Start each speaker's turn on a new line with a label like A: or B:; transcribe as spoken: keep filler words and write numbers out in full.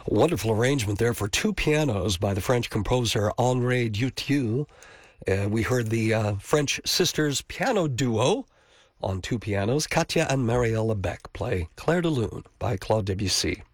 A: Wonderful arrangement there for two pianos by the French composer Henri Dutilleux. Uh, we heard the uh, French sisters piano duo on two pianos. Katia and Marielle Lebec play Clair de Lune by Claude Debussy.